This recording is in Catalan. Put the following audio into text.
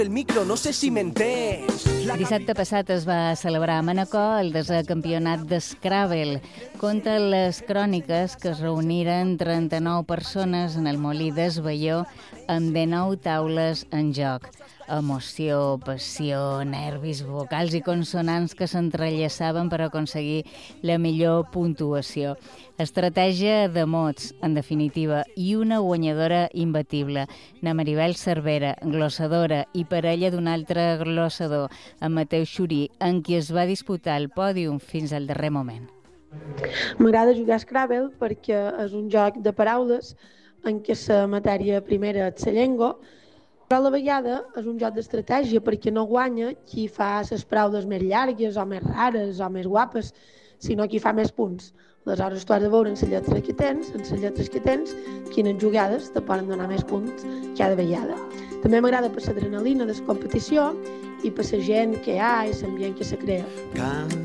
El micro, no sé si m'entens. Dissabte passat es va celebrar a Manacor el desè campionat d'Scrabble. Conta les cròniques que es reuniren 39 persones en el molí d'Esvelló amb 19 taules en joc. Emoció, passió, nervis, vocals i consonants que s'entrellaçaven per aconseguir la millor puntuació. Estratègia de mots, en definitiva, i una guanyadora imbatible, na Maribel Cervera, glossadora i parella d'un altre glossador, en Mateu Xurí, en qui es va disputar el pòdium fins al darrer moment. M'agrada jugar a Scrabble perquè és un joc de paraules en què la matèria primera és la llengua, però a la vegada és un joc d'estratègia perquè no guanya qui fa les paraules més llargues o més rares o més guapes, sinó qui fa més punts. Aleshores tu has de veure en les lletres que tens, quines jugades te poden donar més punts cada vegada. També m'agrada per l'adrenalina de la competició i per la gent que hi ha i l'ambient que se crea.